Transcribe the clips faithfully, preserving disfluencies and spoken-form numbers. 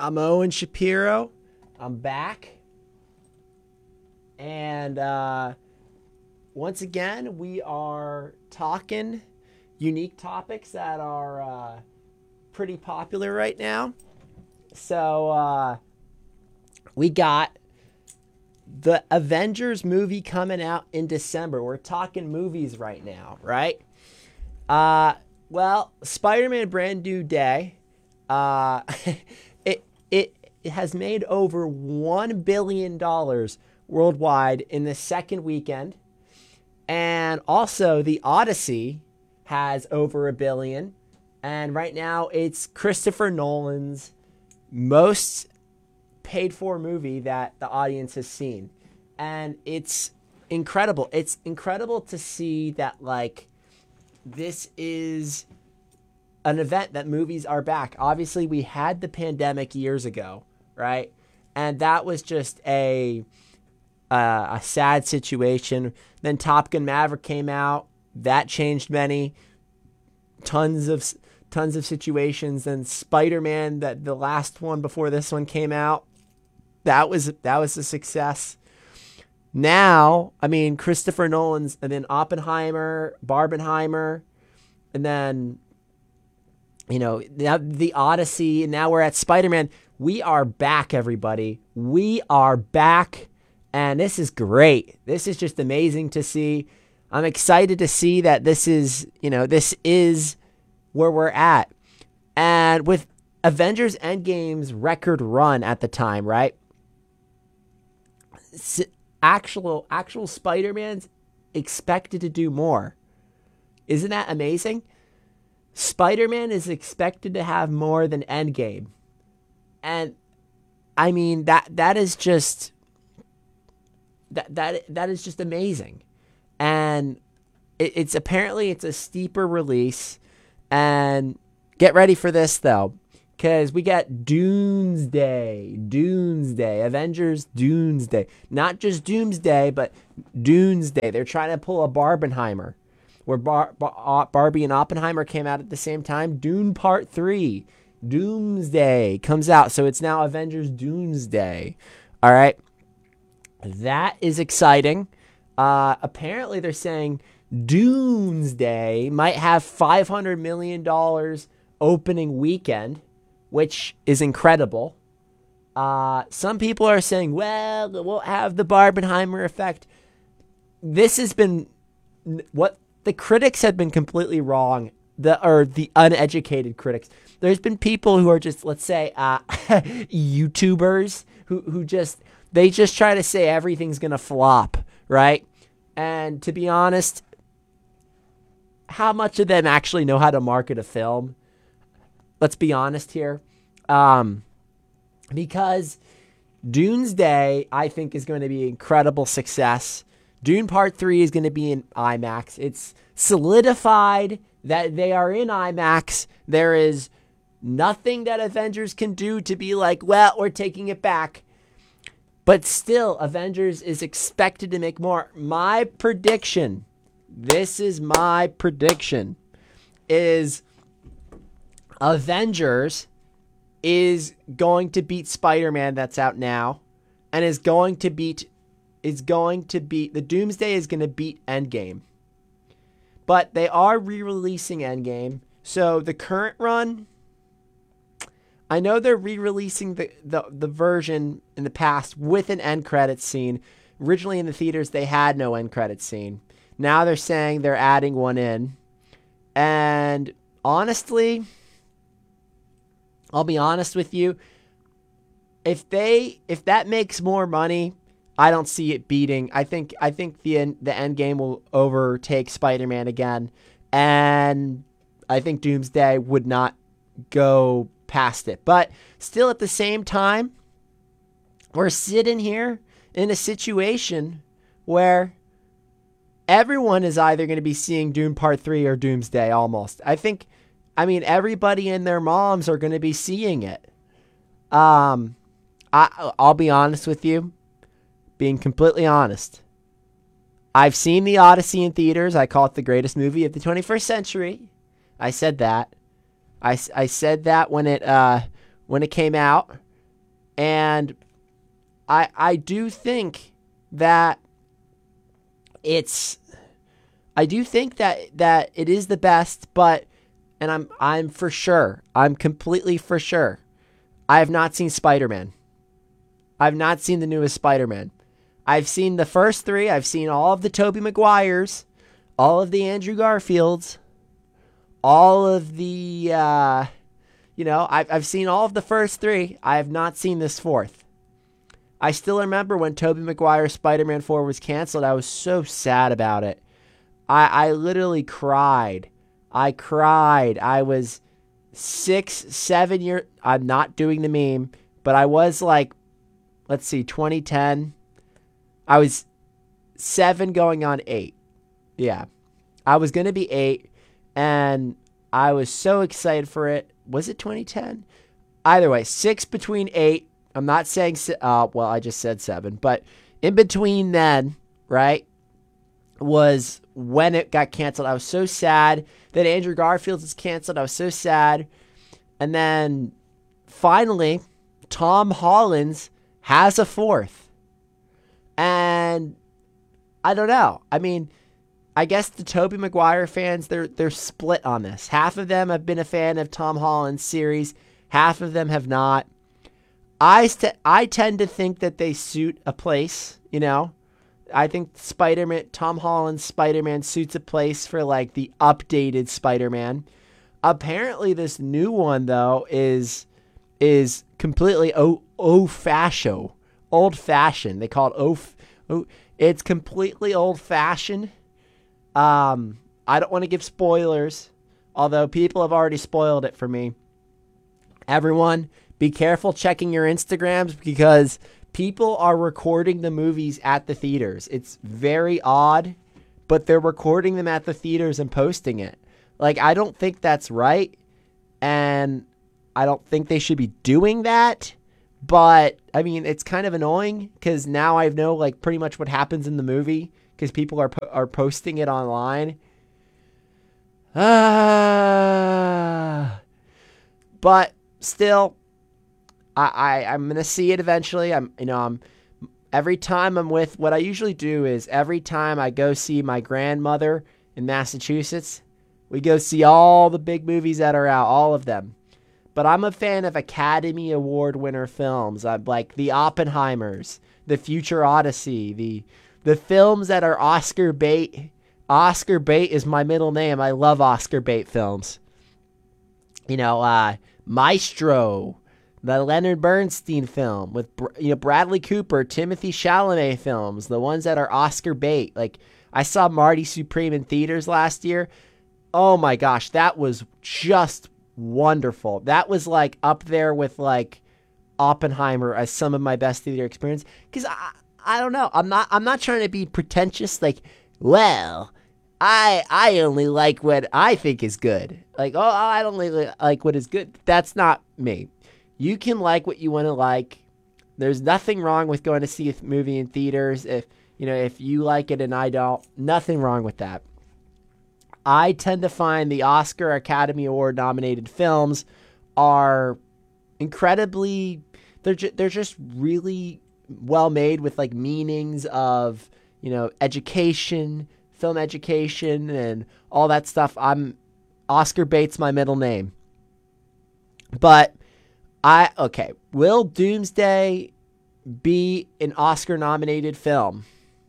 I'm Owen Shapiro. I'm back. And uh, once again, we are talking unique topics that are uh, pretty popular right now. So uh, we got the Avengers movie coming out in December. We're talking movies right now, right? Uh, well, Spider-Man Brand New Day, uh, it, it it has made over one billion dollars worldwide in the second weekend. And also the Odyssey has over a billion. And right now it's Christopher Nolan's most paid for movie that the audience has seen. And it's incredible. It's incredible to see that, like, this is an event that movies are back. Obviously, we had the pandemic years ago, right? And that was just a uh, a sad situation. Then Top Gun Maverick came out. That changed many tons of tons of situations. Then Spider-Man, that the last one before this one came out, that was that was a success. Now, I mean, Christopher Nolan's, and then Oppenheimer, Barbenheimer, and then, you know, now the Odyssey, and now we're at Spider-Man. We are back, everybody. We are back, and this is great. This is just amazing to see. I'm excited to see that this is, you know, this is where we're at. And with Avengers Endgame's record run at the time, right? Actual actual Spider-Man's expected to do more. Isn't that amazing? Spider-Man is expected to have more than Endgame. And I mean, that that is just that that that is just amazing. And it, it's apparently it's a steeper release. And get ready for this though, because we got Doomsday, Doomsday, Avengers Doomsday. Not just Doomsday, but Doomsday. They're trying to pull a Barbenheimer, where Bar- Bar- Barbie and Oppenheimer came out at the same time. Dune Part three, Doomsday comes out. So it's now Avengers Doomsday. All right. That is exciting. Uh, apparently they're saying Doomsday might have five hundred million dollars opening weekend, which is incredible. Uh, some people are saying, well, it won't have the Barbenheimer effect. This has been what the critics have been completely wrong. The or the uneducated critics. There's been people who are just, let's say, uh, YouTubers who who just they just try to say everything's gonna flop, right? And to be honest, how much of them actually know how to market a film? Let's be honest here. Um, because Doomsday, I think, is going to be an incredible success. Dune Part three is going to be in IMAX. It's solidified that they are in IMAX. There is nothing that Avengers can do to be like, well, we're taking it back. But still, Avengers is expected to make more. My prediction, this is my prediction, is Avengers is going to beat Spider-Man that's out now, and is going to beat is going to beat the Doomsday is going to beat Endgame. But they are re-releasing Endgame. So the current run, I know they're re-releasing the, the, the version in the past with an end credits scene. Originally in the theaters, they had no end credits scene. Now they're saying they're adding one in. And honestly, I'll be honest with you. If they if that makes more money, I don't see it beating. I think I think the end, the end game will overtake Spider-Man again, and I think Doomsday would not go past it. But still, at the same time, we're sitting here in a situation where everyone is either going to be seeing Dune Part three or Doomsday almost. I think, I mean, everybody and their moms are going to be seeing it. Um, I, I'll be honest with you, being completely honest. I've seen The Odyssey in theaters. I call it the greatest movie of the twenty-first century. I said that. I, I said that when it uh, when it came out. And I I do think that it's I do think that that it is the best, but and I'm I'm for sure. I'm completely for sure. I have not seen Spider-Man. I've not seen the newest Spider-Man. I've seen the first three. I've seen all of the Tobey Maguires, all of the Andrew Garfields, all of the, uh, you know, I've, I've seen all of the first three. I have not seen this fourth. I still remember when Tobey Maguire's Spider-Man four was canceled. I was so sad about it. I, I literally cried. I cried. I was six, seven years. I'm not doing the meme, but I was like, let's see, twenty ten. I was seven going on eight. Yeah. I was going to be eight, and I was so excited for it. Was it twenty ten? Either way, six between eight. I'm not saying, uh, well, I just said seven, but in between then, right, was when it got canceled. I was so sad that Andrew Garfield's is canceled. I was so sad. And then finally, Tom Holland's has a fourth. And I don't know. I mean, I guess the Tobey Maguire fans, they're they're split on this. Half of them have been a fan of Tom Holland's series. Half of them have not. I, st- I tend to think that they suit a place, you know. I think Spider-Man, Tom Holland's Spider-Man suits a place for like the updated Spider-Man. Apparently this new one though is is completely o- old-fashioned. Old-fashioned. They call it o- o- it's completely old-fashioned. Um, I don't want to give spoilers, although people have already spoiled it for me. Everyone, be careful checking your Instagrams because people are recording the movies at the theaters. It's very odd, but they're recording them at the theaters and posting it. Like, I don't think that's right, and I don't think they should be doing that. But, I mean, it's kind of annoying because now I know, like, pretty much what happens in the movie because people are po- are posting it online. Ah, but still, I, I I'm gonna see it eventually. I'm you know I'm every time I'm with what I usually do is every time I go see my grandmother in Massachusetts, we go see all the big movies that are out, all of them. But I'm a fan of Academy Award winner films. I'm like the Oppenheimers, the Future Odyssey, the the films that are Oscar bait. Oscar bait is my middle name. I love Oscar bait films. You know, uh, Maestro, the Leonard Bernstein film with you know Bradley Cooper, Timothy Chalamet films, the ones that are Oscar bait. Like I saw Marty Supreme in theaters last year. Oh my gosh, that was just wonderful. That was like up there with like Oppenheimer as some of my best theater experience. Because I, I don't know, I'm not I'm not trying to be pretentious. Like, well, I I only like what I think is good. Like, oh, I only like what is good. That's not me. You can like what you want to like. There's nothing wrong with going to see a movie in theaters. If you know if you like it and I don't, nothing wrong with that. I tend to find the Oscar Academy Award nominated films are incredibly, they're ju- they're just really well made with like meanings of, you know, education, film education and all that stuff. I'm Oscar bait's my middle name. But I okay, will Doomsday be an Oscar nominated film?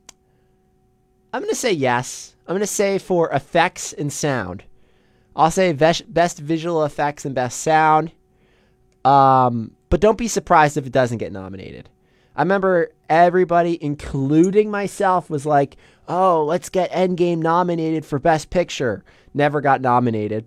I'm going to say yes. I'm going to say for effects and sound. I'll say best visual effects and best sound. Um, but don't be surprised if it doesn't get nominated. I remember everybody, including myself, was like, oh, let's get Endgame nominated for Best Picture. Never got nominated.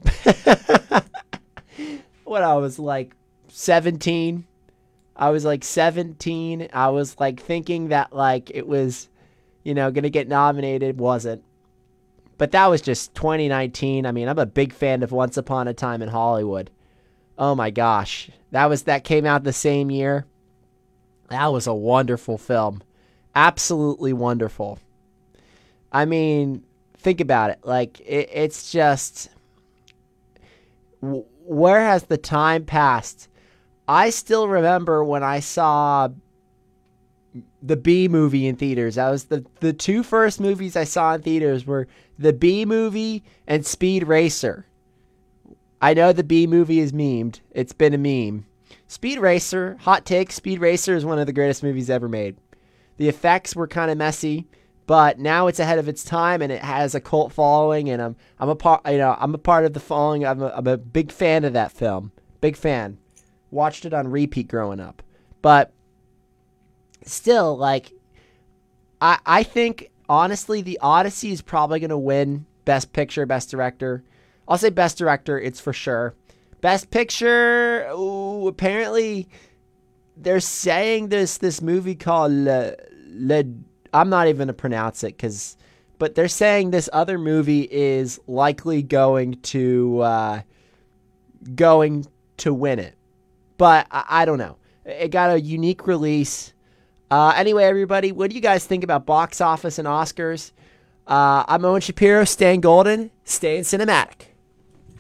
When I was like seventeen. I was like seventeen. I was like thinking that like it was, you know, going to get nominated. Wasn't. But that was just twenty nineteen. I mean, I'm a big fan of Once Upon a Time in Hollywood. Oh my gosh. That was that came out the same year. That was a wonderful film. Absolutely wonderful. I mean, think about it. Like, it, it's just... Where has the time passed? I still remember when I saw the Bee Movie in theaters. That was the, the two first movies I saw in theaters were the Bee Movie and Speed Racer. I know the Bee Movie is memed. It's been a meme. Speed Racer, hot take, Speed Racer is one of the greatest movies ever made. The effects were kind of messy, but now it's ahead of its time and it has a cult following, and I'm I'm a part you know, I'm a part of the following. I'm a, I'm a big fan of that film. Big fan. Watched it on repeat growing up. But still, like, I I think honestly the Odyssey is probably going to win Best Picture, Best Director. I'll say Best Director, it's for sure. Best Picture, ooh, apparently they're saying this this movie called Le, Le I'm not even going to pronounce it cuz but they're saying this other movie is likely going to uh, going to win it. But I, I don't know. It got a unique release. Uh, anyway, everybody, what do you guys think about box office and Oscars? Uh, I'm Owen Shapiro, staying golden, staying cinematic.